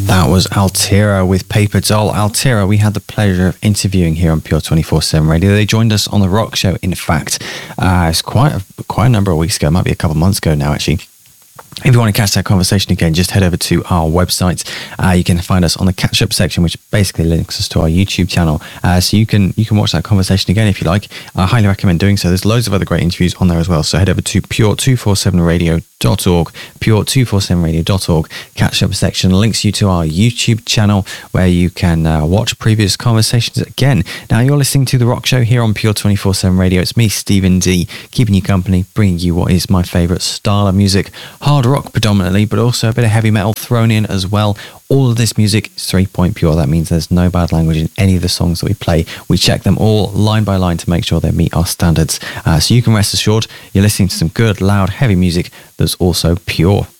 That was Altira with Paper Doll. Altira, we had the pleasure of interviewing here on Pure 24/7 Radio. They joined us on the Rock Show, in fact. It's quite a number of weeks ago. It might be a couple of months ago now, actually. If you want to catch that conversation again, just head over to our website. You can find us on the catch-up section, which basically links us to our YouTube channel. So you can watch that conversation again if you like. I highly recommend doing so. There's loads of other great interviews on there as well. So head over to pure247radio.org, pure247radio.org. Catch-up section links you to our YouTube channel where you can watch previous conversations again. Now, you're listening to The Rock Show here on Pure 24/7 Radio. It's me, Stephen D, keeping you company, bringing you what is my favourite style of music. Hard rock predominantly, but also a bit of heavy metal thrown in as well. All of this music is 3-point pure. That means there's no bad language in any of the songs that we play. We check them all line by line to make sure they meet our standards. So you can rest assured you're listening to some good, loud, heavy music that's also pure.